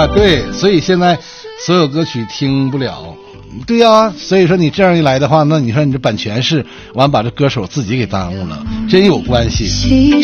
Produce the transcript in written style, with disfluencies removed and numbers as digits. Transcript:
啊，对，所以现在所有歌曲听不了。对呀，所以说你这样一来的话，那你说你这版权是完把这歌手自己给耽误了，真有关系。